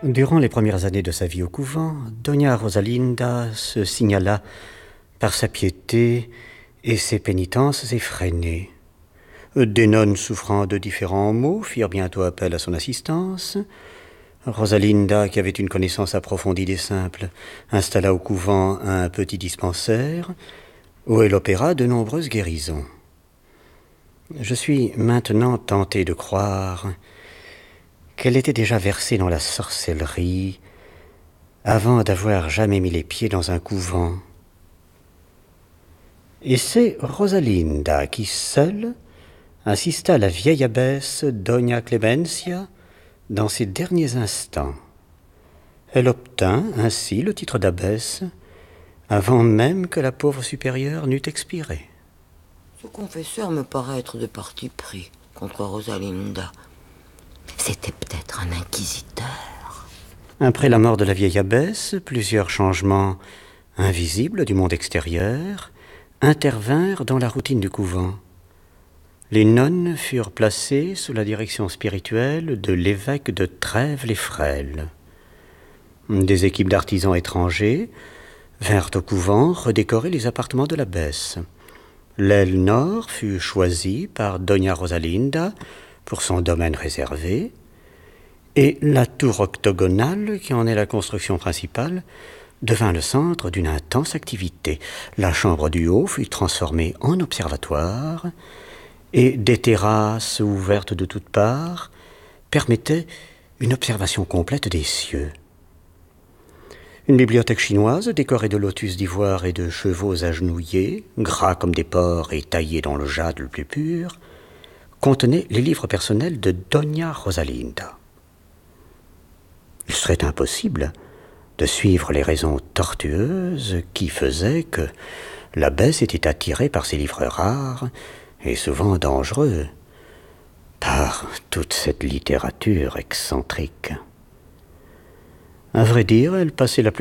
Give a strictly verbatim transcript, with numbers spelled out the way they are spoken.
Durant les premières années de sa vie au couvent, Doña Rosalinda se signala par sa piété et ses pénitences effrénées. Des nonnes souffrant de différents maux firent bientôt appel à son assistance. Rosalinda, qui avait une connaissance approfondie des simples, installa au couvent un petit dispensaire où elle opéra de nombreuses guérisons. Je suis maintenant tenté de croire qu'elle était déjà versée dans la sorcellerie avant d'avoir jamais mis les pieds dans un couvent. Et c'est Rosalinda qui, seule, assista la vieille abbesse Doña Clemencia dans ses derniers instants. Elle obtint ainsi le titre d'abbesse avant même que la pauvre supérieure n'eût expiré. Ce confesseur me paraît être de parti pris contre Rosalinda. C'était peut-être un inquisiteur. Après la mort de la vieille abbesse, plusieurs changements invisibles du monde extérieur intervinrent dans la routine du couvent. Les nonnes furent placées sous la direction spirituelle de l'évêque de Trèves-les-Frêles. Des équipes d'artisans étrangers vinrent au couvent redécorer les appartements de l'abbesse. L'aile nord fut choisie par Doña Rosalinda pour son domaine réservé, et la tour octogonale, qui en est la construction principale, devint le centre d'une intense activité. La chambre du haut fut transformée en observatoire, et des terrasses ouvertes de toutes parts permettaient une observation complète des cieux. Une bibliothèque chinoise, décorée de lotus d'ivoire et de chevaux agenouillés, gras comme des porcs et taillés dans le jade le plus pur, contenait les livres personnels de Doña Rosalinda. Il serait impossible de suivre les raisons tortueuses qui faisaient que l'abbesse était attirée par ces livres rares et souvent dangereux, par toute cette littérature excentrique. À vrai dire, elle passait la